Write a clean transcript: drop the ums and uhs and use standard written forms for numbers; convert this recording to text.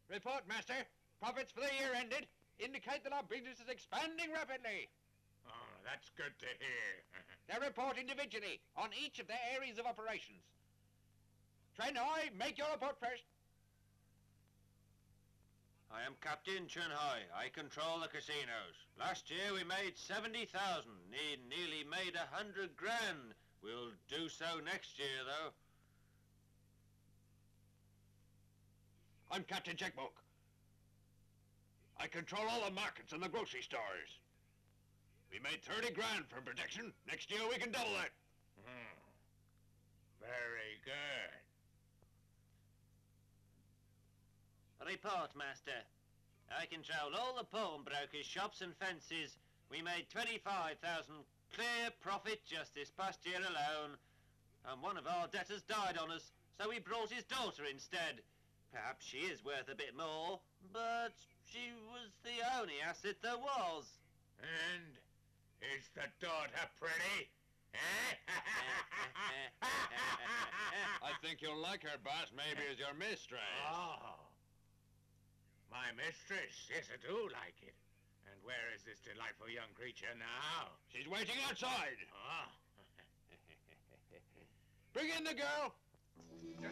Report, Master. Profits for the year ended indicate that our business is expanding rapidly. Oh, that's good to hear. They report individually on each of their areas of operations. Trenhoy, make your report first. I am Captain Trenhoy. I control the casinos. Last year we made 70,000. Nearly made 100 grand. We'll do so next year, though. I'm Captain Checkbook. I control all the markets and the grocery stores. We made 30 grand from protection. Next year we can double that. Very good. Report, Master. I control all the pawnbrokers, shops and fences. We made 25,000 clear profit just this past year alone. And one of our debtors died on us, so we brought his daughter instead. Perhaps she is worth a bit more, but she was the only asset there was. And is the daughter pretty? I think you'll like her, boss, maybe as your mistress. Oh, my mistress. Yes, I do like it. And where is this delightful young creature now? She's waiting outside. Oh. Bring in the girl.